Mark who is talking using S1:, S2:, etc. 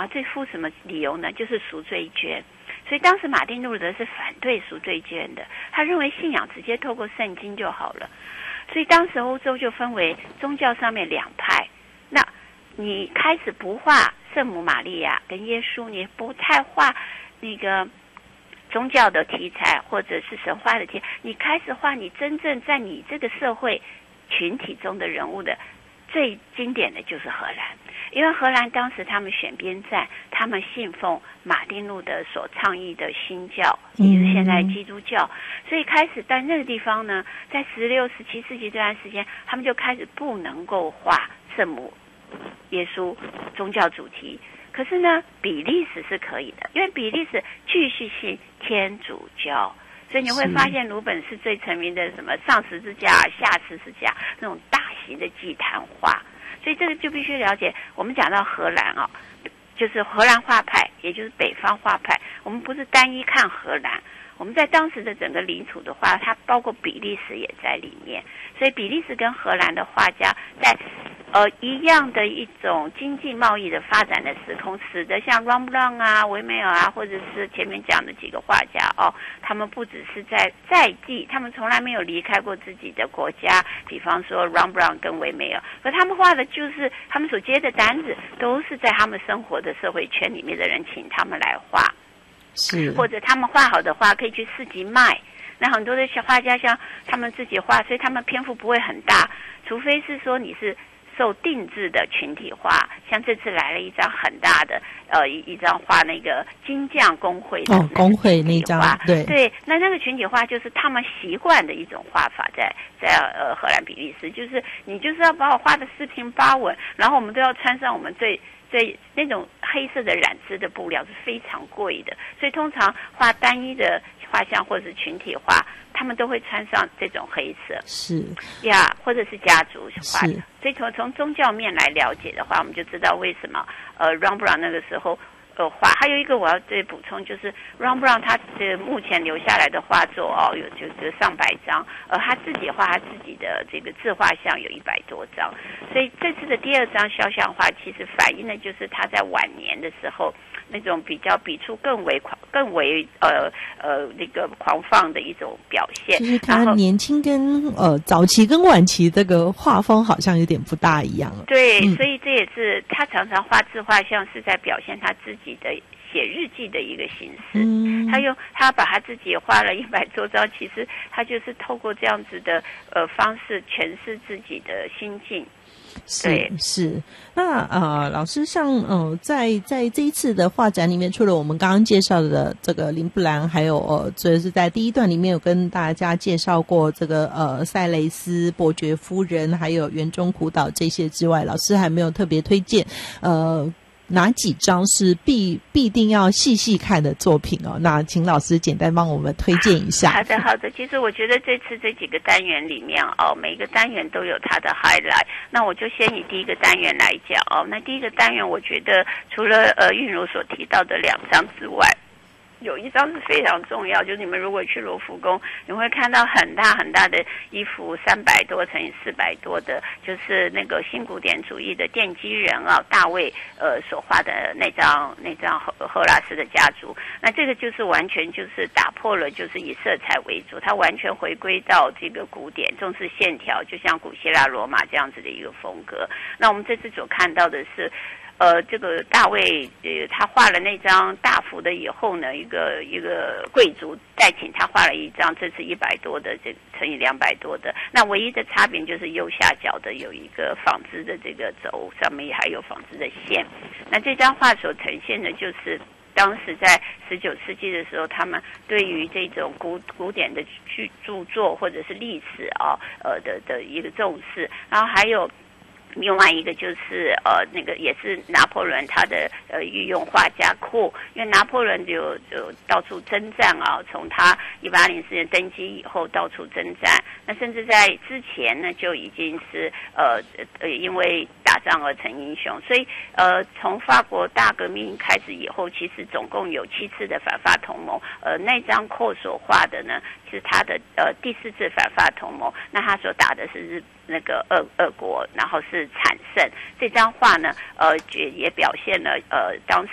S1: 啊，这附什么理由呢？就是赎罪券。所以当时马丁路德是反对赎罪券的，他认为信仰直接透过圣经就好了。所以当时欧洲就分为宗教上面两派，那你开始不画圣母玛利亚跟耶稣，你不太画那个宗教的题材或者是神话的题材，你开始画你真正在你这个社会群体中的人物的。最经典的就是荷兰，因为荷兰当时他们选边站，他们信奉马丁路德所倡议的新教，也就是现在基督教，所以开始在那个地方呢，在16、17世纪这段时间，他们就开始不能够画圣母、耶稣宗教主题。可是呢，比利时是可以的，因为比利时继续信天主教。所以你会发现鲁本是最成名的什么上十字架、下十字架那种大型的祭坛画。所以这个就必须了解，我们讲到荷兰啊，就是荷兰画派，也就是北方画派。我们不是单一看荷兰，我们在当时的整个领土的话，它包括比利时也在里面。所以比利时跟荷兰的画家在一样的一种经济贸易的发展的时空，使得像 Rembrandt 啊、维梅尔啊，或者是前面讲的几个画家他们不只是在地，他们从来没有离开过自己的国家。比方说 Rembrandt 跟维梅尔，可他们画的就是他们所接的单子，都是在他们生活的社会圈里面的人请他们来画，
S2: 是
S1: 或者他们画好的画可以去市集卖。那很多的小画家像他们自己画，所以他们篇幅不会很大，除非是说你是受定制的群体画，像这次来了一张很大的一张画那个金匠工会的
S2: 工会那张，对，
S1: 那个群体画就是他们习惯的一种画法，在荷兰比利时，就是你就是要把我画的四平八稳，然后我们都要穿上我们最那种黑色的染织的布料是非常贵的，所以通常画单一的画像或者是群体画，他们都会穿上这种黑色，
S2: 是
S1: 呀，或者是家族画的。所以从宗教面来了解的话，我们就知道为什么Rembrandt 那个时候画。还有一个我要再补充，就是 Rembrandt 他目前留下来的画作就上百张，他自己画他自己的这个自画像有100多张，所以这次的第2张肖像画其实反映的就是他在晚年的时候那种比较笔触更为那个狂放的一种表现，
S2: 就是他年轻跟早期跟晚期这个画风好像有点不大一样了。
S1: 对，所以这也是他常常画自画像是在表现他自己的写日记的一个形式。他把他自己画了100多张，其实他就是透过这样子的方式诠释自己的心境。
S2: 是。那老师像在这一次的画展里面，除了我们刚刚介绍的这个林布兰，还有就是在第一段里面有跟大家介绍过这个塞雷斯、伯爵夫人，还有园中苦岛这些之外，老师还没有特别推荐哪几张是必定要细细看的作品那请老师简单帮我们推荐一下。
S1: 好的。其实我觉得这次这几个单元里面每一个单元都有它的 highlight。那我就先以第一个单元来讲那第一个单元我觉得除了韵如所提到的2张之外，有一张是非常重要，就是你们如果去罗浮宫，你会看到很大很大的一幅300多乘以400多的，就是那个新古典主义的奠基人大卫所画的那张赫拉斯的家族。那这个就是完全就是打破了就是以色彩为主，它完全回归到这个古典，重视线条，就像古希腊罗马这样子的一个风格。那我们这次所看到的是这个大卫他画了那张大幅的以后呢，一个贵族再请他画了一张，这是100多的这乘以200多的。那唯一的差别就是右下角的有一个纺织的这个轴，上面还有纺织的线。那这张画所呈现的就是当时在19世纪的时候，他们对于这种古典的著作或者是历史的一个重视。然后还有另外一个就是那个也是拿破仑他的御用画家库，因为拿破仑就到处征战从他1804年登基以后到处征战，那甚至在之前呢就已经是因为打仗而成英雄，所以从法国大革命开始以后，其实总共有7次的反法同盟，那张库所画的呢是他的第4次反法同盟，那他所打的是那个俄国，然后是惨胜。这张画呢也表现了当时